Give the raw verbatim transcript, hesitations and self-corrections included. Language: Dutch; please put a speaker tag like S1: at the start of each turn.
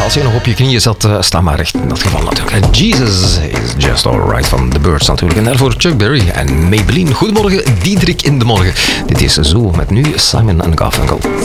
S1: als je nog op je knieën zat, uh, sta maar recht in dat geval natuurlijk. Jesus is just alright van The Birds natuurlijk. En daarvoor Chuck Berry en Maybelline. Goedemorgen, Diederik in de morgen. Dit is Zo met nu Simon en Garfunkel.